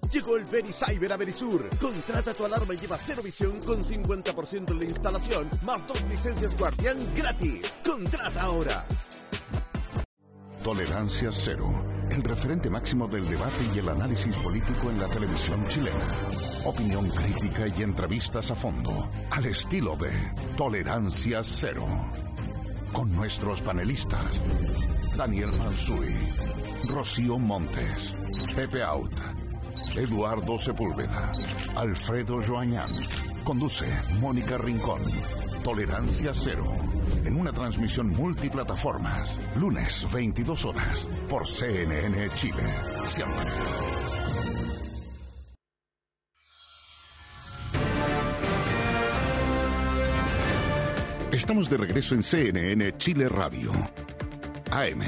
Llegó el VeriCyber a Verisur. Contrata tu alarma y lleva cero visión con 50% en la instalación, más 2 licencias Guardián gratis. Contrata ahora. Tolerancia Cero, el referente máximo del debate y el análisis político en la televisión chilena. Opinión crítica y entrevistas a fondo, al estilo de Tolerancia Cero. Con nuestros panelistas, Daniel Manzui, Rocío Montes, Pepe Out, Eduardo Sepúlveda, Alfredo Joañán. Conduce Mónica Rincón. Tolerancia Cero, en una transmisión multiplataformas, lunes 22 horas, por CNN Chile. Siempre. Estamos de regreso en CNN Chile Radio. AM.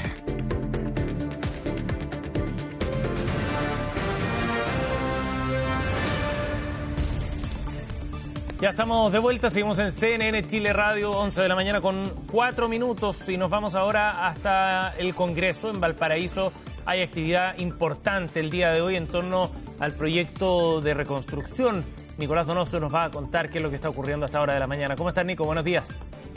Ya estamos de vuelta, seguimos en CNN Chile Radio, 11 de la mañana con 4 minutos y nos vamos ahora hasta el Congreso. En Valparaíso hay actividad importante el día de hoy en torno al proyecto de reconstrucción. Nicolás Donoso nos va a contar qué es lo que está ocurriendo a esta hora de la mañana. ¿Cómo estás, Nico? Buenos días.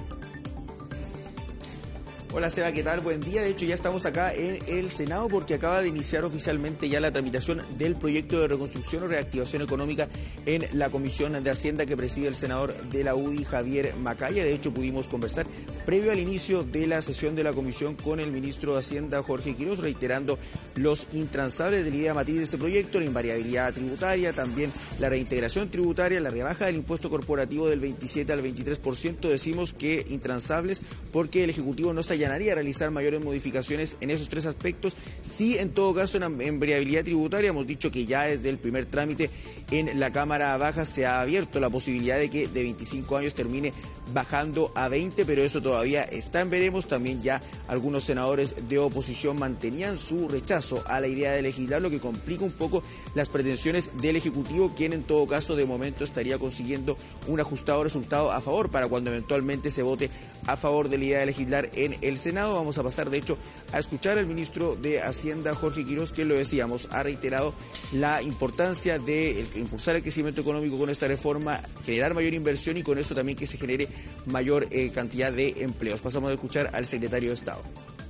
Hola Seba, ¿qué tal? Buen día. De hecho ya estamos acá en el Senado porque acaba de iniciar oficialmente ya la tramitación del proyecto de reconstrucción o reactivación económica en la Comisión de Hacienda que preside el senador de la UDI, Javier Macaya. De hecho pudimos conversar previo al inicio de la sesión de la comisión con el ministro de Hacienda, Jorge Quiroz, reiterando los intransables de la idea matriz de este proyecto, la invariabilidad tributaria, también la reintegración tributaria, la rebaja del impuesto corporativo del 27 al 23%. Decimos que intransables porque el Ejecutivo no se allanaría a realizar mayores modificaciones en esos tres aspectos. Sí, en todo caso, en variabilidad tributaria hemos dicho que ya desde el primer trámite en la Cámara Baja se ha abierto la posibilidad de que de 25 años termine bajando a 20, pero eso todavía está en veremos. También ya algunos senadores de oposición mantenían su rechazo a la idea de legislar, lo que complica un poco las pretensiones del Ejecutivo, quien en todo caso de momento estaría consiguiendo un ajustado resultado a favor para cuando eventualmente se vote a favor de la idea de legislar en el Senado. Vamos a pasar de hecho a escuchar al ministro de Hacienda, Jorge Quiroz, que lo decíamos, ha reiterado la importancia de impulsar el crecimiento económico con esta reforma, generar mayor inversión y con eso también que se genere mayor cantidad de empleos. Pasamos a escuchar al secretario de Estado.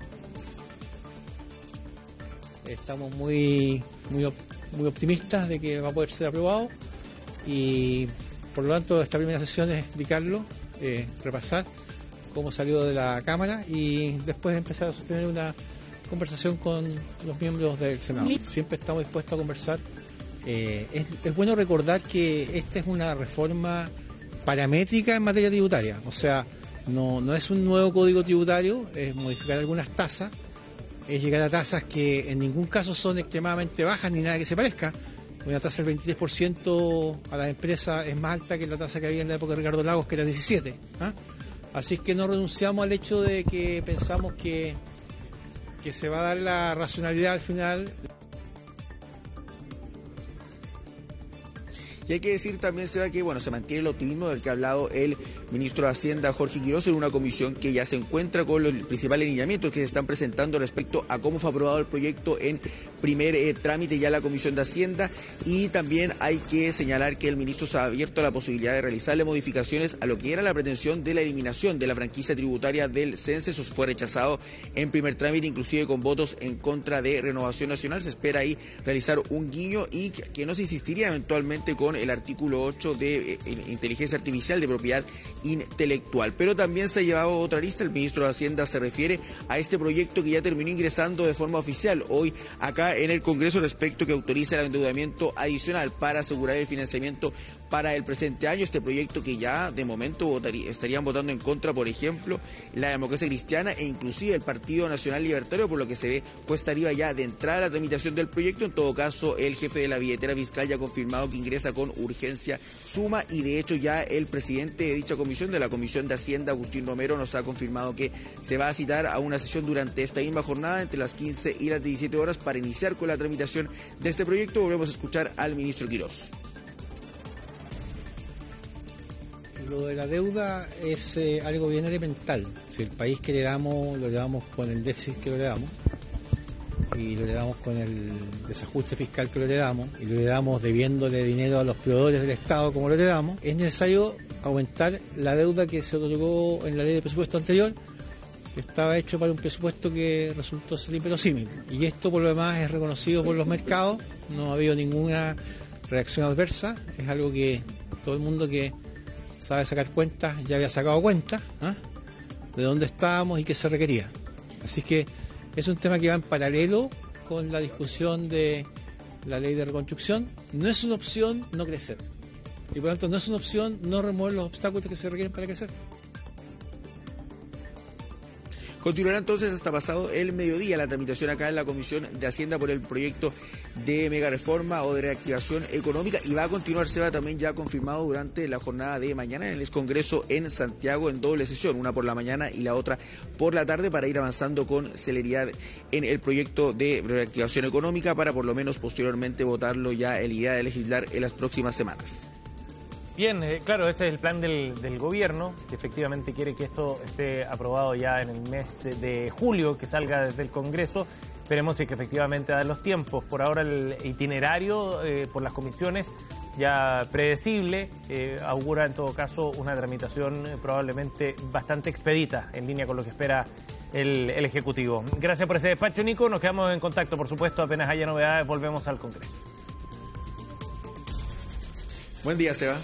Estamos muy optimistas de que va a poder ser aprobado y por lo tanto esta primera sesión es explicarlo, repasar cómo salió de la Cámara y después empezar a sostener una conversación con los miembros del Senado. Siempre estamos dispuestos a conversar. Es bueno recordar que esta es una reforma paramétrica en materia tributaria, o sea, no es un nuevo código tributario, es modificar algunas tasas, es llegar a tasas que en ningún caso son extremadamente bajas ni nada que se parezca. Una tasa del 23% a las empresas es más alta que la tasa que había en la época de Ricardo Lagos, que era 17%. Así es que no renunciamos al hecho de que pensamos que se va a dar la racionalidad al final. Y hay que decir también, Seba, que se mantiene el optimismo del que ha hablado el ministro de Hacienda, Jorge Quiroz, en una comisión que ya se encuentra con los principales lineamientos que se están presentando respecto a cómo fue aprobado el proyecto en primer trámite ya la Comisión de Hacienda. Y también hay que señalar que el ministro se ha abierto a la posibilidad de realizarle modificaciones a lo que era la pretensión de la eliminación de la franquicia tributaria del CENSE. Eso fue rechazado en primer trámite, inclusive con votos en contra de Renovación Nacional. Se espera ahí realizar un guiño y que no se insistiría eventualmente con el artículo 8 de inteligencia artificial de propiedad intelectual. Pero también se ha llevado otra lista. El ministro de Hacienda se refiere a este proyecto que ya terminó ingresando de forma oficial hoy acá en el Congreso, respecto que autoriza el endeudamiento adicional para asegurar el financiamiento para el presente año. Este proyecto que ya de momento estarían votando en contra, por ejemplo, la Democracia Cristiana e inclusive el Partido Nacional Libertario, por lo que se ve cuesta arriba ya de entrada a la tramitación del proyecto. En todo caso, el jefe de la billetera fiscal ya ha confirmado que ingresa con urgencia suma y de hecho ya el presidente de dicha comisión, de la Comisión de Hacienda, Agustín Romero, nos ha confirmado que se va a citar a una sesión durante esta misma jornada entre las 15 y las 17 horas para iniciar con la tramitación de este proyecto. Volvemos a escuchar al ministro Quiroz. Lo de la deuda es algo bien elemental. Si el país que le damos lo llevamos con el déficit que le damos, y lo heredamos con el desajuste fiscal que lo heredamos, y lo heredamos debiéndole dinero a los proveedores del Estado como lo heredamos, es necesario aumentar la deuda que se otorgó en la ley de presupuesto anterior, que estaba hecho para un presupuesto que resultó ser inverosímil. Y esto por lo demás es reconocido por los mercados, no ha habido ninguna reacción adversa, es algo que todo el mundo que sabe sacar cuentas ya había sacado cuentas, de dónde estábamos y qué se requería. Así que es un tema que va en paralelo con la discusión de la ley de reconstrucción. No es una opción no crecer. Y por lo tanto no es una opción no remover los obstáculos que se requieren para crecer. Continuará entonces hasta pasado el mediodía la tramitación acá en la Comisión de Hacienda por el proyecto de mega reforma o de reactivación económica, y va a continuar, Seba, también ya confirmado durante la jornada de mañana en el Congreso en Santiago en doble sesión, una por la mañana y la otra por la tarde, para ir avanzando con celeridad en el proyecto de reactivación económica, para por lo menos posteriormente votarlo ya en la idea de legislar en las próximas semanas. Bien, claro, ese es el plan del gobierno, que efectivamente quiere que esto esté aprobado ya en el mes de julio, que salga desde el Congreso. Esperemos si que efectivamente dan los tiempos. Por ahora el itinerario por las comisiones ya predecible, augura en todo caso una tramitación probablemente bastante expedita, en línea con lo que espera el Ejecutivo. Gracias por ese despacho, Nico. Nos quedamos en contacto, por supuesto, apenas haya novedades, volvemos al Congreso. Buen día, Seba.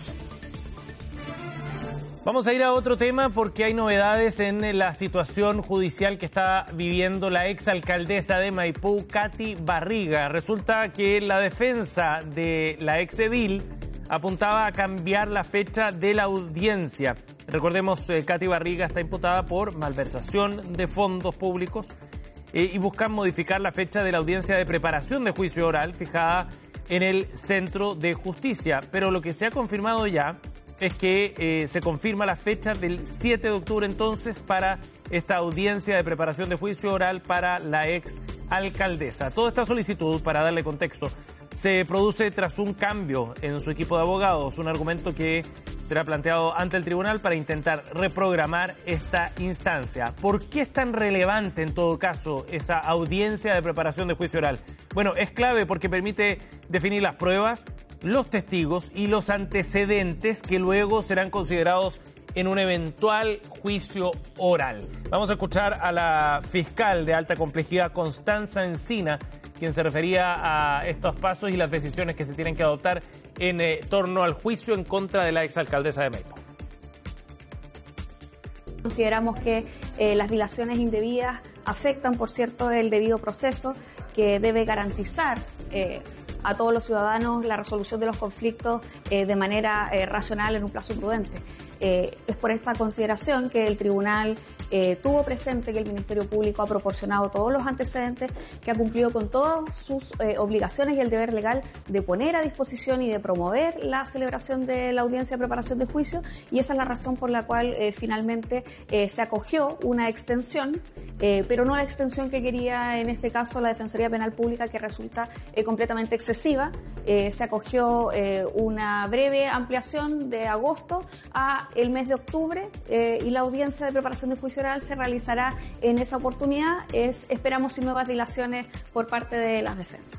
Vamos a ir a otro tema porque hay novedades en la situación judicial que está viviendo la exalcaldesa de Maipú, Katy Barriga. Resulta que la defensa de la exedil apuntaba a cambiar la fecha de la audiencia. Recordemos, Katy Barriga está imputada por malversación de fondos públicos y buscan modificar la fecha de la audiencia de preparación de juicio oral fijada en el Centro de Justicia. Pero lo que se ha confirmado ya es que se confirma la fecha del 7 de octubre entonces para esta audiencia de preparación de juicio oral para la ex alcaldesa. Toda esta solicitud, para darle contexto, se produce tras un cambio en su equipo de abogados, un argumento que será planteado ante el tribunal para intentar reprogramar esta instancia. ¿Por qué es tan relevante en todo caso esa audiencia de preparación de juicio oral? Bueno, es clave porque permite definir las pruebas, los testigos y los antecedentes que luego serán considerados en un eventual juicio oral. Vamos a escuchar a la fiscal de alta complejidad, Constanza Encina, quien se refería a estos pasos y las decisiones que se tienen que adoptar en torno al juicio en contra de la exalcaldesa de Maipú. Consideramos que las dilaciones indebidas afectan, por cierto, el debido proceso que debe garantizar a todos los ciudadanos la resolución de los conflictos de manera racional en un plazo prudente. Es por esta consideración que el tribunal tuvo presente que el Ministerio Público ha proporcionado todos los antecedentes, que ha cumplido con todas sus obligaciones y el deber legal de poner a disposición y de promover la celebración de la audiencia de preparación de juicio, y esa es la razón por la cual finalmente se acogió una extensión, pero no la extensión que quería en este caso la Defensoría Penal Pública, que resulta completamente excesiva. Se acogió una breve ampliación de agosto a el mes de octubre, y la audiencia de preparación de juicio oral se realizará en esa oportunidad. Esperamos sin nuevas dilaciones por parte de las defensas.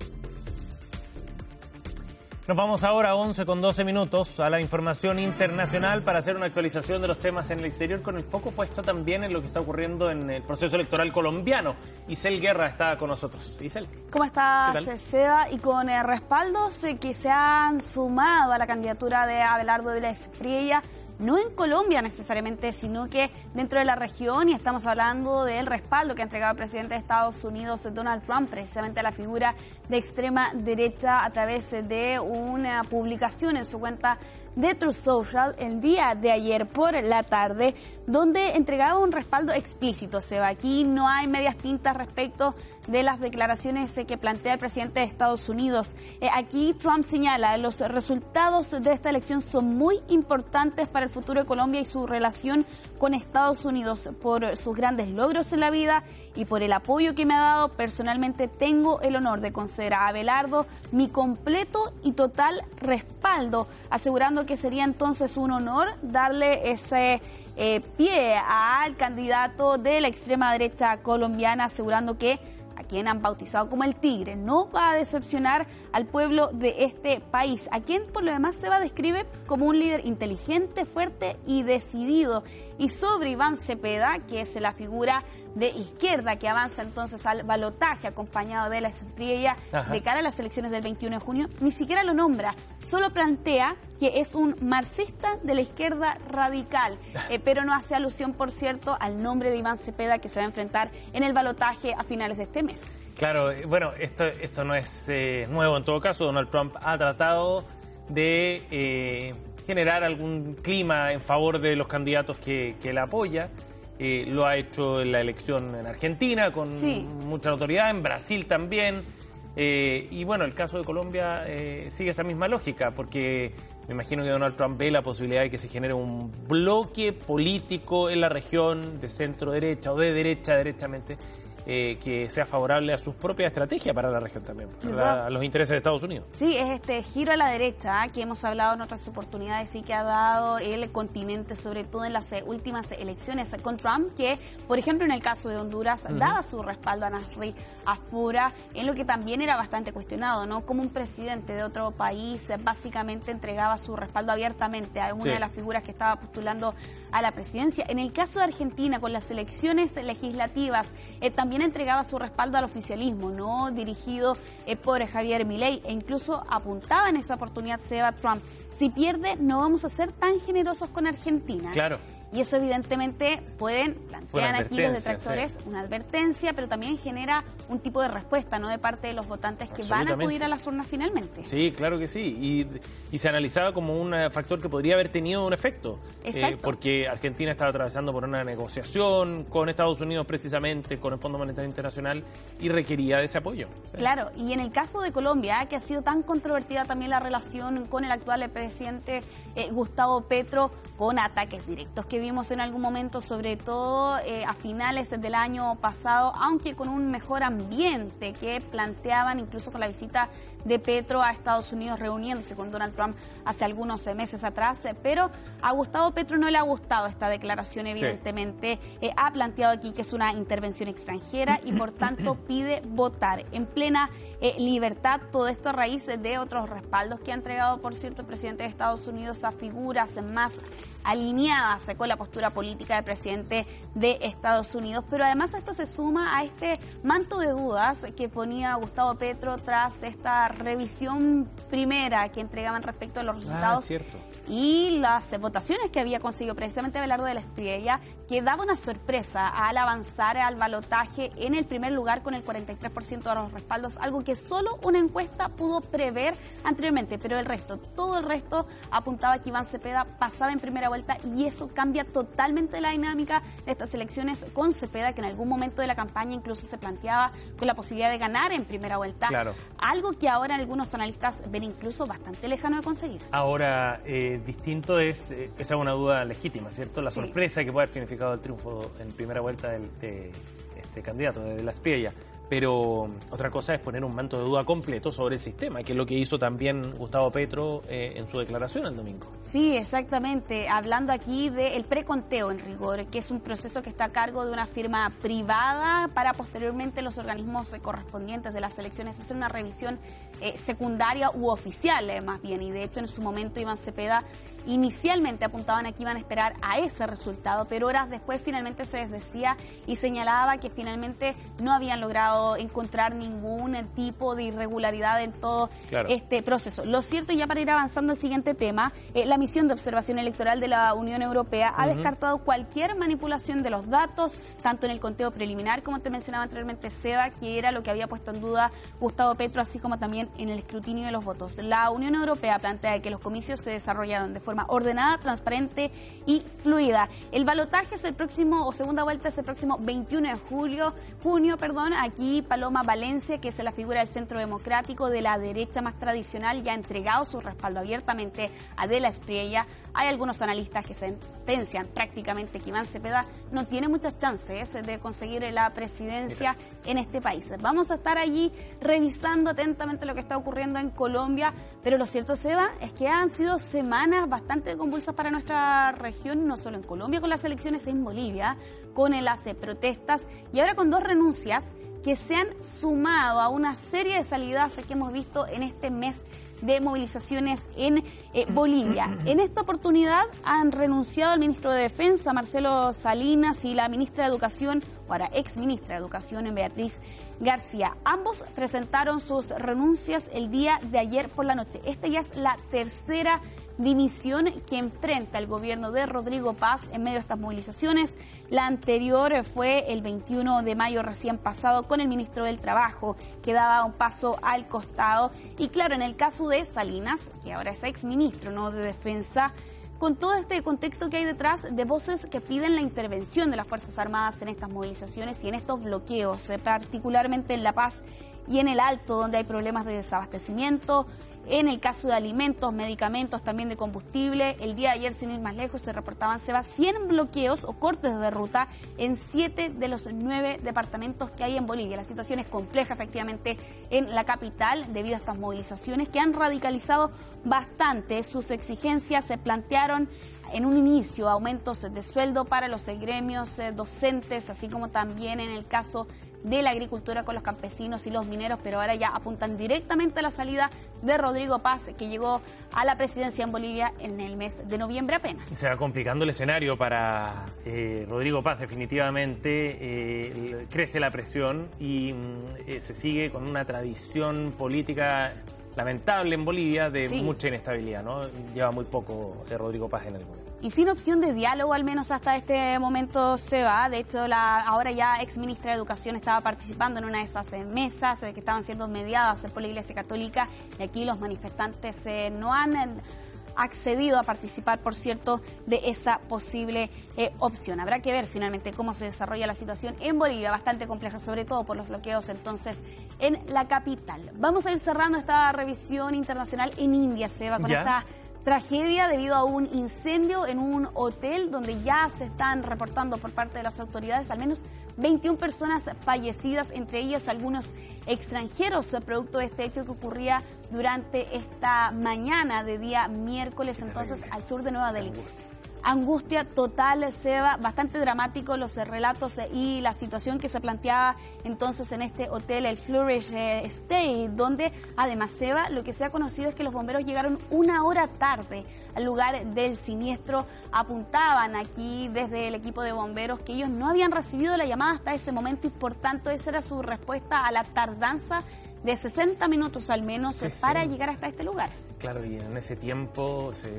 Nos vamos ahora a 11:12 a la información internacional para hacer una actualización de los temas en el exterior, con el foco puesto también en lo que está ocurriendo en el proceso electoral colombiano. Isel Guerra está con nosotros. Isel. ¿Cómo estás, Seba? Y con respaldos que se han sumado a la candidatura de Abelardo Vélez Priella, no en Colombia necesariamente, sino que dentro de la región, y estamos hablando del respaldo que ha entregado el presidente de Estados Unidos, Donald Trump, precisamente a la figura de extrema derecha a través de una publicación en su cuenta de Truth Social el día de ayer por la tarde, donde entregaba un respaldo explícito, Seba. Aquí no hay medias tintas respecto de las declaraciones que plantea el presidente de Estados Unidos. Aquí Trump señala: los resultados de esta elección son muy importantes para el futuro de Colombia y su relación con Estados Unidos, por sus grandes logros en la vida y por el apoyo que me ha dado. Personalmente tengo el honor de conceder a Abelardo mi completo y total respaldo, asegurando que sería entonces un honor darle ese pie al candidato de la extrema derecha colombiana, asegurando que a quien han bautizado como el Tigre, no va a decepcionar al pueblo de este país, a quien por lo demás se va a describir como un líder inteligente, fuerte y decidido. Y sobre Iván Cepeda, que es la figura de izquierda que avanza entonces al balotaje acompañado de la Espriella de cara a las elecciones del 21 de junio, ni siquiera lo nombra, solo plantea que es un marxista de la izquierda radical, pero no hace alusión, por cierto, al nombre de Iván Cepeda que se va a enfrentar en el balotaje a finales de este mes. Claro, bueno, esto no es nuevo en todo caso. Donald Trump ha tratado de generar algún clima en favor de los candidatos que él apoya. Lo ha hecho en la elección en Argentina con mucha notoriedad, en Brasil también. Y bueno, el caso de Colombia sigue esa misma lógica, porque me imagino que Donald Trump ve la posibilidad de que se genere un bloque político en la región de centro-derecha o de derecha, derechamente, que sea favorable a sus propias estrategias para la región también, a los intereses de Estados Unidos. Sí, es este giro a la derecha que hemos hablado en otras oportunidades y que ha dado el continente, sobre todo en las últimas elecciones con Trump, que, por ejemplo, en el caso de Honduras, daba su respaldo a Nasri Afura, en lo que también era bastante cuestionado, ¿no? Como un presidente de otro país básicamente entregaba su respaldo abiertamente a una de las figuras que estaba postulando a la presidencia. En el caso de Argentina, con las elecciones legislativas, también entregaba su respaldo al oficialismo, ¿no? Dirigido por Javier Milei, e incluso apuntaba en esa oportunidad Trump: si pierde, no vamos a ser tan generosos con Argentina. Claro. Y eso evidentemente plantean aquí los detractores, una advertencia, pero también genera un tipo de respuesta, ¿no?, de parte de los votantes que van a acudir a las urnas finalmente. Sí, claro que sí. Y se analizaba como un factor que podría haber tenido un efecto. Exacto. Porque Argentina estaba atravesando por una negociación con Estados Unidos, precisamente, con el Fondo Monetario Internacional, y requería de ese apoyo. Claro, y en el caso de Colombia, que ha sido tan controvertida también la relación con el actual presidente Gustavo Petro, con ataques directos que vimos en algún momento, sobre todo a finales del año pasado, aunque con un mejor ambiente que planteaban incluso con la visita de Petro a Estados Unidos, reuniéndose con Donald Trump hace algunos meses atrás, pero a Gustavo Petro no le ha gustado esta declaración, evidentemente. Ha planteado aquí que es una intervención extranjera y por tanto pide votar en plena libertad. Todo esto a raíz de otros respaldos que ha entregado, por cierto, el presidente de Estados Unidos a figuras más alineadas con la postura política del presidente de Estados Unidos. Pero además esto se suma a este manto de dudas que ponía Gustavo Petro tras esta revisión primera que entregaban respecto a los resultados y las votaciones que había conseguido precisamente Abelardo de la Espriella, que daba una sorpresa al avanzar al balotaje en el primer lugar con el 43% de los respaldos, algo que solo una encuesta pudo prever anteriormente, pero todo el resto apuntaba que Iván Cepeda pasaba en primera vuelta, y eso cambia totalmente la dinámica de estas elecciones con Cepeda, que en algún momento de la campaña incluso se planteaba con la posibilidad de ganar en primera vuelta, algo que ahora algunos analistas ven incluso bastante lejano de conseguir. Ahora, distinto esa es una duda legítima, ¿cierto? La sorpresa que puede haber significado el triunfo en primera vuelta de este candidato, de la Espriella. Pero otra cosa es poner un manto de duda completo sobre el sistema, que es lo que hizo también Gustavo Petro en su declaración el domingo. Sí, exactamente. Hablando aquí del preconteo en rigor, que es un proceso que está a cargo de una firma privada para posteriormente los organismos correspondientes de las elecciones hacer una revisión secundaria u oficial, más bien. Y de hecho en su momento Iván Cepeda inicialmente apuntaban a que iban a esperar a ese resultado, pero horas después finalmente se desdecía y señalaba que finalmente no habían logrado encontrar ningún tipo de irregularidad en todo este proceso. Lo cierto, ya para ir avanzando al siguiente tema, la misión de observación electoral de la Unión Europea ha descartado cualquier manipulación de los datos, tanto en el conteo preliminar, como te mencionaba anteriormente Seba, que era lo que había puesto en duda Gustavo Petro, así como también en el escrutinio de los votos. La Unión Europea plantea que los comicios se desarrollaron de forma ordenada, transparente y fluida. El balotaje es el próximo, o segunda vuelta es el próximo 21 de junio. Aquí Paloma Valencia, que es la figura del Centro Democrático de la derecha más tradicional, ya ha entregado su respaldo abiertamente a de la Espriella. Hay algunos analistas que sentencian prácticamente que Iván Cepeda no tiene muchas chances de conseguir la presidencia en este país. Vamos a estar allí revisando atentamente lo que está ocurriendo en Colombia, pero lo cierto, Seba, es que han sido semanas bastante convulsas para nuestra región, no solo en Colombia con las elecciones, en Bolivia con las protestas, y ahora con dos renuncias que se han sumado a una serie de salidas que hemos visto en este mes de movilizaciones en Bolivia. En esta oportunidad han renunciado el ministro de Defensa, Marcelo Salinas, y la ministra de Educación, o ahora ex ministra de Educación, Beatriz García. Ambos presentaron sus renuncias el día de ayer por la noche. Esta ya es la tercera dimisión que enfrenta el gobierno de Rodrigo Paz en medio de estas movilizaciones. La anterior fue el 21 de mayo recién pasado con el ministro del Trabajo, que daba un paso al costado. Y claro, en el caso de Salinas, que ahora es exministro, ¿no?, de Defensa, con todo este contexto que hay detrás de voces que piden la intervención de las Fuerzas Armadas en estas movilizaciones y en estos bloqueos, particularmente en La Paz y en el Alto, donde hay problemas de desabastecimiento. En el caso de alimentos, medicamentos, también de combustible, el día de ayer, sin ir más lejos, se reportaban 100 bloqueos o cortes de ruta en 7 de los 9 departamentos que hay en Bolivia. La situación es compleja, efectivamente, en la capital, debido a estas movilizaciones que han radicalizado bastante. Sus exigencias se plantearon en un inicio aumentos de sueldo para los gremios docentes, así como también en el caso de la agricultura con los campesinos y los mineros, pero ahora ya apuntan directamente a la salida de Rodrigo Paz, que llegó a la presidencia en Bolivia en el mes de noviembre apenas. Se va complicando el escenario para Rodrigo Paz, definitivamente. Crece la presión y se sigue con una tradición política lamentable en Bolivia de mucha inestabilidad, ¿no? Lleva muy poco Rodrigo Paz en el gobierno. Y sin opción de diálogo, al menos hasta este momento se va. De hecho, la ahora ya ex ministra de Educación estaba participando en una de esas mesas que estaban siendo mediadas por la Iglesia Católica, y aquí los manifestantes no han accedido a participar, por cierto, de esa posible opción. Habrá que ver finalmente cómo se desarrolla la situación en Bolivia, bastante compleja, sobre todo por los bloqueos entonces en la capital. Vamos a ir cerrando esta revisión internacional en India, Seba, con esta tragedia debido a un incendio en un hotel donde ya se están reportando por parte de las autoridades al menos 21 personas fallecidas, entre ellos algunos extranjeros, producto de este hecho que ocurría durante esta mañana de día miércoles, entonces al sur de Nueva Delhi. Angustia total, Seba, bastante dramático los relatos y la situación que se planteaba entonces en este hotel, el Flourish Stay, donde además, Seba, lo que se ha conocido es que los bomberos llegaron 1 hora tarde al lugar del siniestro. Apuntaban aquí desde el equipo de bomberos que ellos no habían recibido la llamada hasta ese momento y por tanto esa era su respuesta a la tardanza de 60 minutos al menos para llegar hasta este lugar. Claro, y en ese tiempo se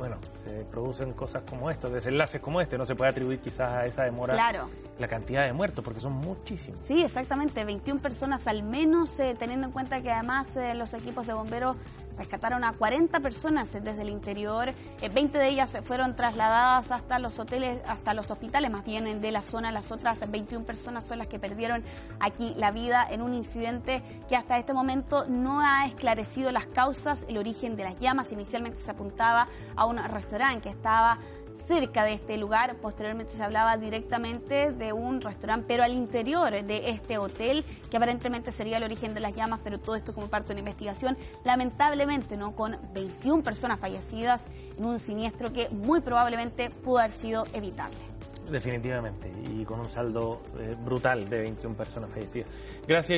producen cosas como esto, desenlaces como este. No se puede atribuir quizás a esa demora la cantidad de muertos, porque son muchísimos. Sí, exactamente, 21 personas al menos, teniendo en cuenta que además los equipos de bomberos rescataron a 40 personas desde el interior, 20 de ellas fueron trasladadas hasta los hoteles, hasta los hospitales más bien de la zona. Las otras 21 personas son las que perdieron aquí la vida en un incidente que hasta este momento no ha esclarecido las causas, el origen de las llamas. Inicialmente se apuntaba a un restaurante que estaba cerca de este lugar, posteriormente se hablaba directamente de un restaurante, pero al interior de este hotel, que aparentemente sería el origen de las llamas, pero todo esto como parte de una investigación, lamentablemente, ¿no?, con 21 personas fallecidas en un siniestro que muy probablemente pudo haber sido evitable. Definitivamente, y con un saldo brutal de 21 personas fallecidas. Gracias.